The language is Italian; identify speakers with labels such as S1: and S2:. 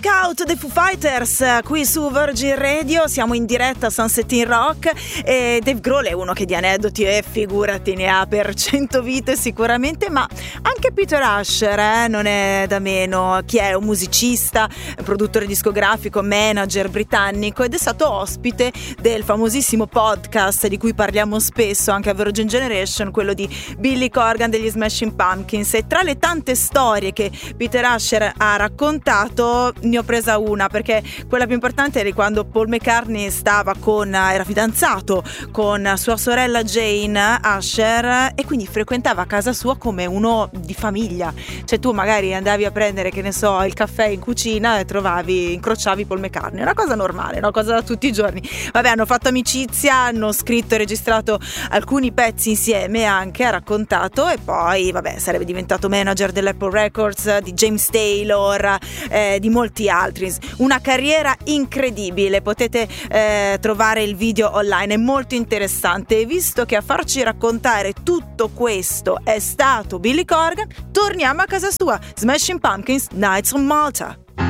S1: Out dei Foo Fighters qui su Virgin Radio, siamo in diretta a Sunset in Rock e Dave Grohl è uno che di aneddoti e figurati ne ha per 100 vite sicuramente, ma anche Peter Asher non è da meno, chi è un musicista, produttore discografico, manager britannico ed è stato ospite del famosissimo podcast di cui parliamo spesso anche a Virgin Generation, quello di Billy Corgan degli Smashing Pumpkins, e tra le tante storie che Peter Asher ha raccontato ne ho presa una, perché quella più importante era quando Paul McCartney era fidanzato con sua sorella Jane Asher e quindi frequentava casa sua come uno di famiglia, cioè tu magari andavi a prendere, che ne so, il caffè in cucina e incrociavi Paul McCartney, una cosa normale, una cosa da tutti i giorni. Vabbè, hanno fatto amicizia, hanno scritto e registrato alcuni pezzi insieme, anche ha raccontato, e poi vabbè sarebbe diventato manager dell'Apple Records, di James Taylor, di molti altri. Una carriera incredibile, potete trovare il video online, è molto interessante, e visto che a farci raccontare tutto questo è stato Billy Corgan, torniamo a casa sua. Smashing Pumpkins, Nights on Malta.